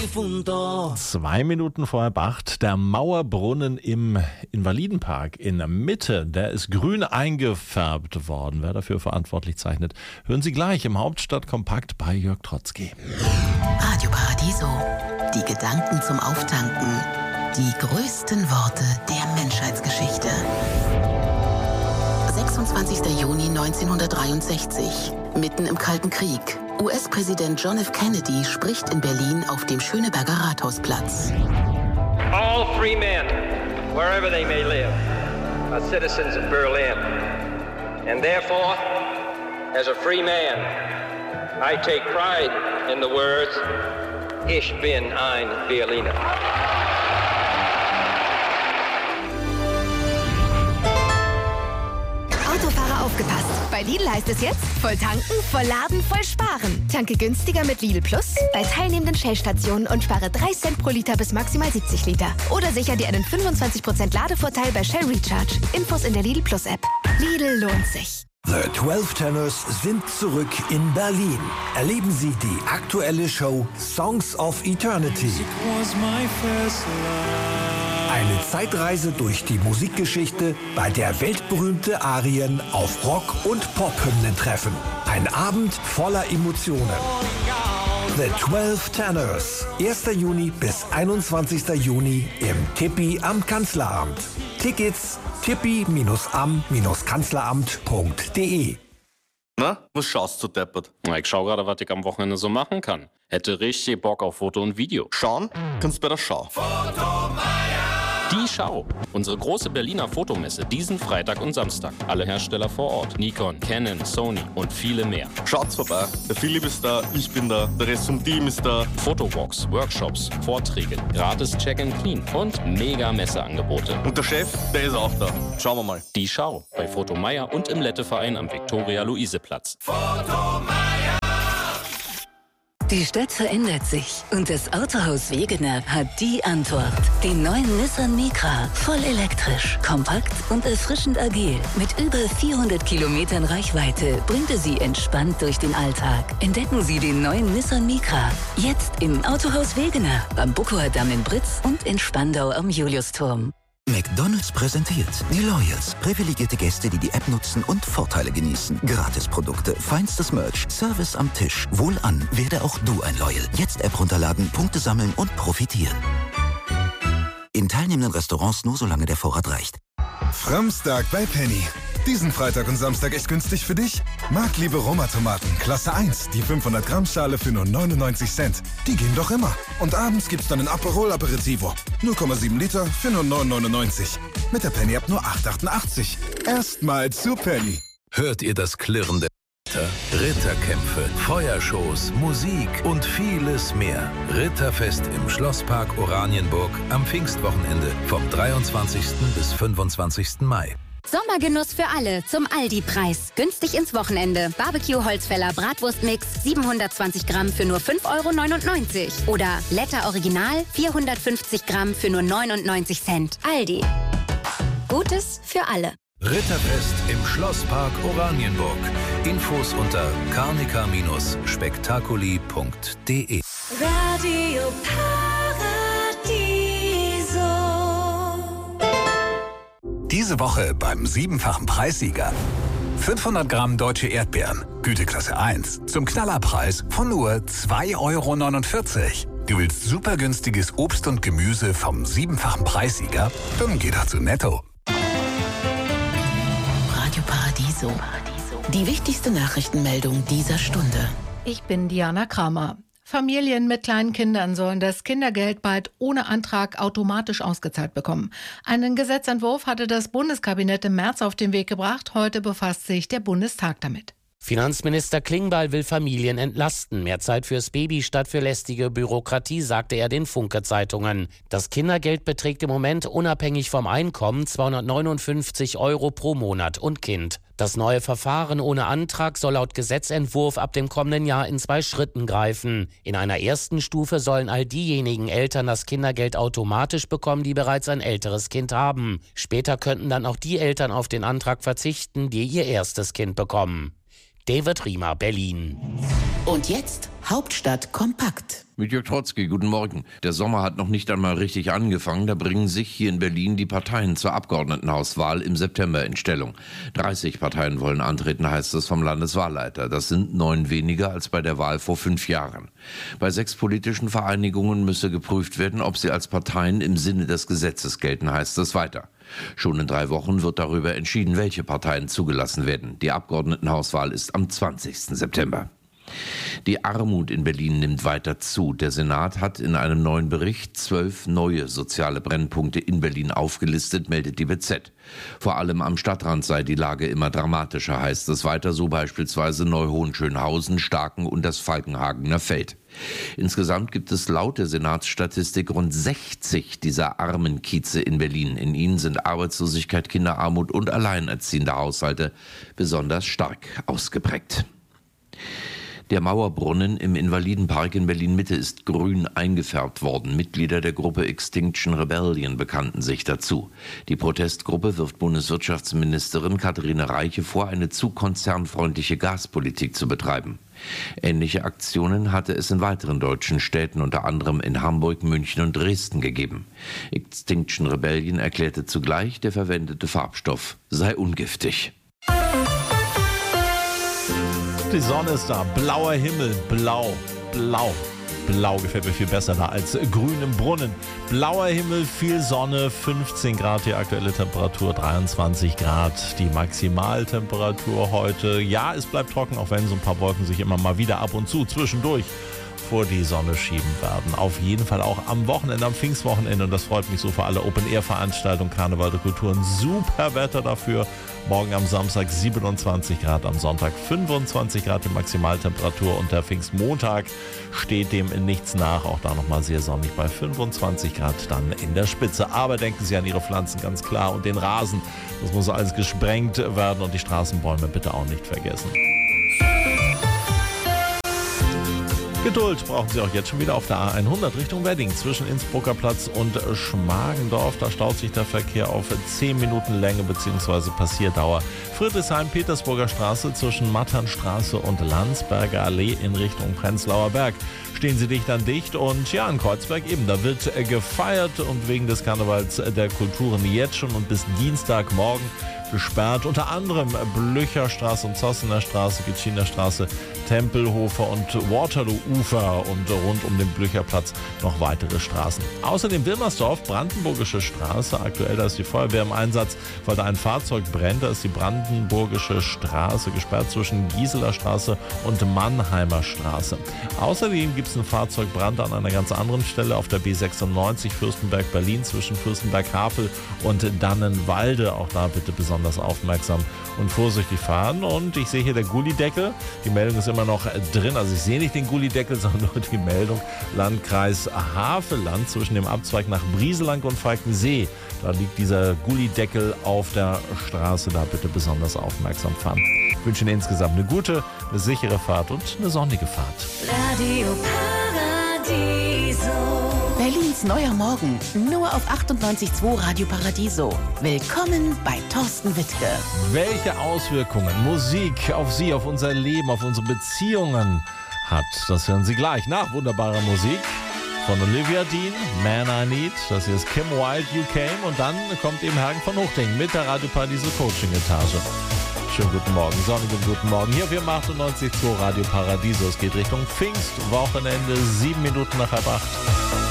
difunto. 2 Minuten vor 8, der Mauerbrunnen im Invalidenpark in der Mitte, der ist grün eingefärbt worden. Wer dafür verantwortlich zeichnet, hören Sie gleich im Hauptstadtkompakt bei Jörg Trotzki. Radio Paradiso, die Gedanken zum Auftanken, die größten Worte der Menschheitsgeschichte. 26. Juni 1963, mitten im Kalten Krieg. US-Präsident John F. Kennedy spricht in Berlin auf dem Schöneberger Rathausplatz. All free men, wherever they may live, are citizens of Berlin. And therefore, as a free man, I take pride in the words, Ich bin ein Berliner. Autofahrer aufgepasst. Bei Lidl heißt es jetzt, voll tanken, voll laden, voll sparen. Tanke günstiger mit Lidl Plus bei teilnehmenden Shell-Stationen und spare 3 Cent pro Liter bis maximal 70 Liter. Oder sicher dir einen 25% Ladevorteil bei Shell Recharge. Infos in der Lidl Plus App. Lidl lohnt sich. The 12 Tenors sind zurück in Berlin. Erleben Sie die aktuelle Show Songs of Eternity. Eine Zeitreise durch die Musikgeschichte, bei der weltberühmte Arien auf Rock- und Pop-Hymnen treffen. Ein Abend voller Emotionen. The 12 Tenors. 1. Juni bis 21. Juni im Tippi am Kanzleramt. Tickets tippi-am-kanzleramt.de. Na, was schaust du deppert? Na, ich schau gerade, was ich am Wochenende so machen kann. Hätte richtig Bock auf Foto und Video. Schauen kannst bei der Schau. Die Schau. Unsere große Berliner Fotomesse diesen Freitag und Samstag. Alle Hersteller vor Ort. Nikon, Canon, Sony und viele mehr. Schaut's vorbei. Der Philipp ist da, ich bin da, der Rest vom Team ist da. Fotowalks, Workshops, Vorträge, gratis Check and Clean und mega Messeangebote. Und der Chef, der ist auch da. Schauen wir mal. Die Schau. Bei Fotomeier und im Letteverein am Viktoria-Luise-Platz. Die Stadt verändert sich und das Autohaus Wegener hat die Antwort. Den neuen Nissan Micra, voll elektrisch, kompakt und erfrischend agil. Mit über 400 Kilometern Reichweite bringt er Sie entspannt durch den Alltag. Entdecken Sie den neuen Nissan Micra jetzt im Autohaus Wegener, am Buckower Damm in Britz und in Spandau am Juliusturm. McDonald's präsentiert die Loyals. Privilegierte Gäste, die die App nutzen und Vorteile genießen. Gratisprodukte, feinstes Merch, Service am Tisch. Wohlan, werde auch du ein Loyal. Jetzt App runterladen, Punkte sammeln und profitieren. In teilnehmenden Restaurants nur solange der Vorrat reicht. Framstag bei Penny. Diesen Freitag und Samstag echt günstig für dich? Marktliebe Roma-Tomaten, Klasse 1, die 500 Gramm Schale für nur 99 Cent. Die gehen doch immer. Und abends gibt's dann ein Aperol Aperitivo. 0,7 Liter für nur 9,99. Mit der Penny-App nur 8,88. Erstmal zu Penny. Hört ihr das Klirren der Ritterkämpfe, Feuershows, Musik und vieles mehr. Ritterfest im Schlosspark Oranienburg am Pfingstwochenende vom 23. bis 25. Mai. Sommergenuss für alle zum Aldi-Preis. Günstig ins Wochenende. Barbecue-Holzfäller Bratwurstmix 720 Gramm für nur 5,99 € Oder Letter Original 450 Gramm für nur 99 Cent. Aldi. Gutes für alle. Ritterfest im Schlosspark Oranienburg. Infos unter carnica-spektakuli.de. Radio Paradiso. Diese Woche beim 7-fachen Preissieger. 500 Gramm deutsche Erdbeeren, Güteklasse 1, zum Knallerpreis von nur 2,49 €. Du willst super günstiges Obst und Gemüse vom 7-fachen Preissieger? Dann geh doch zu Netto. Radio Paradiso. Die wichtigste Nachrichtenmeldung dieser Stunde. Ich bin Diana Kramer. Familien mit kleinen Kindern sollen das Kindergeld bald ohne Antrag automatisch ausgezahlt bekommen. Einen Gesetzentwurf hatte das Bundeskabinett im März auf den Weg gebracht. Heute befasst sich der Bundestag damit. Finanzminister Klingbeil will Familien entlasten. Mehr Zeit fürs Baby statt für lästige Bürokratie, sagte er den Funke-Zeitungen. Das Kindergeld beträgt im Moment unabhängig vom Einkommen 259 € pro Monat und Kind. Das neue Verfahren ohne Antrag soll laut Gesetzentwurf ab dem kommenden Jahr in 2 Schritten greifen. In einer ersten Stufe sollen all diejenigen Eltern das Kindergeld automatisch bekommen, die bereits ein älteres Kind haben. Später könnten dann auch die Eltern auf den Antrag verzichten, die ihr erstes Kind bekommen. David Riemer, Berlin. Und jetzt Hauptstadt kompakt. Mit Jörg Trotzki, guten Morgen. Der Sommer hat noch nicht einmal richtig angefangen. Da bringen sich hier in Berlin die Parteien zur Abgeordnetenhauswahl im September in Stellung. 30 Parteien wollen antreten, heißt es vom Landeswahlleiter. Das sind 9 weniger als bei der Wahl vor 5 Jahren. Bei 6 politischen Vereinigungen müsse geprüft werden, ob sie als Parteien im Sinne des Gesetzes gelten, heißt es weiter. Schon in 3 Wochen wird darüber entschieden, welche Parteien zugelassen werden. Die Abgeordnetenhauswahl ist am 20. September. Die Armut in Berlin nimmt weiter zu. Der Senat hat in einem neuen Bericht 12 neue soziale Brennpunkte in Berlin aufgelistet, meldet die BZ. Vor allem am Stadtrand sei die Lage immer dramatischer, heißt es weiter, so beispielsweise Neu-Hohenschönhausen, Starken und das Falkenhagener Feld. Insgesamt gibt es laut der Senatsstatistik rund 60 dieser armen Kieze in Berlin. In ihnen sind Arbeitslosigkeit, Kinderarmut und alleinerziehende Haushalte besonders stark ausgeprägt. Der Mauerbrunnen im Invalidenpark in Berlin-Mitte ist grün eingefärbt worden. Mitglieder der Gruppe Extinction Rebellion bekannten sich dazu. Die Protestgruppe wirft Bundeswirtschaftsministerin Katharina Reiche vor, eine zu konzernfreundliche Gaspolitik zu betreiben. Ähnliche Aktionen hatte es in weiteren deutschen Städten, unter anderem in Hamburg, München und Dresden, gegeben. Extinction Rebellion erklärte zugleich, der verwendete Farbstoff sei ungiftig. Die Sonne ist da, blauer Himmel, blau gefällt mir viel besser da als grün im Brunnen. Blauer Himmel, viel Sonne, 15 Grad die aktuelle Temperatur, 23 Grad die Maximaltemperatur heute. Ja, es bleibt trocken, auch wenn so ein paar Wolken sich immer mal wieder ab und zu zwischendurch vor die Sonne schieben werden. Auf jeden Fall auch am Wochenende, am Pfingstwochenende, und das freut mich so für alle Open-Air-Veranstaltungen, Karneval der Kulturen. Super Wetter dafür. Morgen am Samstag 27 Grad, am Sonntag 25 Grad die Maximaltemperatur und der Pfingstmontag steht dem in nichts nach. Auch da nochmal sehr sonnig bei 25 Grad dann in der Spitze. Aber denken Sie an Ihre Pflanzen ganz klar und den Rasen. Das muss alles gesprengt werden und die Straßenbäume bitte auch nicht vergessen. Geduld brauchen Sie auch jetzt schon wieder auf der A100 Richtung Wedding zwischen Innsbrucker Platz und Schmargendorf. Da staut sich der Verkehr auf 10 Minuten Länge bzw. Passierdauer. Friedrichshain-Petersburger Straße zwischen Matternstraße und Landsberger Allee in Richtung Prenzlauer Berg. Stehen Sie dicht an dicht und ja, in Kreuzberg eben, da wird gefeiert und wegen des Karnevals der Kulturen jetzt schon und bis Dienstagmorgen gesperrt. Unter anderem Blücherstraße und Zossener Straße, Gitschiner Straße, Tempelhofer und Waterloo-Ufer und rund um den Blücherplatz noch weitere Straßen. Außerdem Wilmersdorf, Brandenburgische Straße. Aktuell, da ist die Feuerwehr im Einsatz, weil da ein Fahrzeug brennt. Da ist die Brandenburgische Straße gesperrt zwischen Gieseler Straße und Mannheimer Straße. Außerdem gibt es einen Fahrzeugbrand an einer ganz anderen Stelle auf der B96 Fürstenberg-Berlin zwischen Fürstenberg-Havel und Dannenwalde. Auch da bitte besonders aufmerksam und vorsichtig fahren. Und ich sehe hier der Gullideckel. Die Meldung ist immer noch drin. Also ich sehe nicht den Gullideckel, sondern nur die Meldung. Landkreis Havelland zwischen dem Abzweig nach Brieselang und Falkensee. Da liegt dieser Gullideckel auf der Straße. Da bitte besonders aufmerksam fahren. Ich wünsche Ihnen insgesamt eine gute, eine sichere Fahrt und eine sonnige Fahrt. Radio Paradiso. Berlins neuer Morgen, nur auf 98.2 Radio Paradiso. Willkommen bei Thorsten Wittke. Welche Auswirkungen Musik auf Sie, auf unser Leben, auf unsere Beziehungen hat, das hören Sie gleich nach wunderbarer Musik von Olivia Dean, Man I Need. Das hier ist Kim Wilde, You Came. Und dann kommt eben Hagen von Hochding mit der Radio Paradiso Coaching-Etage. Schönen guten Morgen, sonnigen guten Morgen. Hier auf Ihrem 98.2 Radio Paradiso. Es geht Richtung Pfingstwochenende, 7 Minuten nach 7:30.